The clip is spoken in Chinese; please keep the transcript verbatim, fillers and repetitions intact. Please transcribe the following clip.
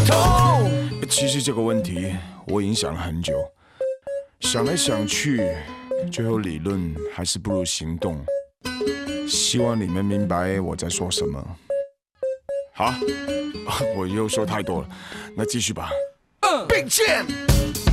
痛。其实这个问题我已经想了很久，想来想去，最后理论还是不如行动。希望你们明白我在说什么。好，我又说太多了，那继续吧。并肩。